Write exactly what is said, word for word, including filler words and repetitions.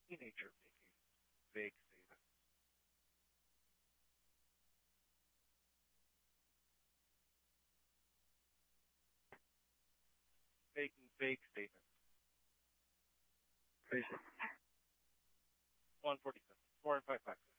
Teenager making vague statements. Making vague statements. Crazy. one forty-seven. four and five five.